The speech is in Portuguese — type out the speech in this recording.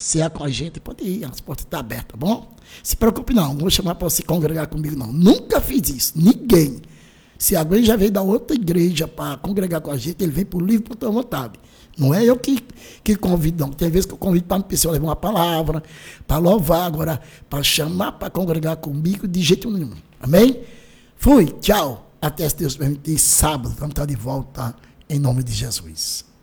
Se é com a gente, pode ir, as portas estão abertas, tá bom? Se preocupe não vou chamar para você congregar comigo não. Nunca fiz isso, ninguém. Se alguém já veio da outra igreja para congregar com a gente, ele vem por livre, por tua vontade. Não é eu que convido, não. Tem vezes que eu convido para uma pessoa levar uma palavra, para louvar, agora, para chamar para congregar comigo, de jeito nenhum. Amém? Fui, tchau. Até se Deus permitir, sábado, vamos estar de volta, em nome de Jesus.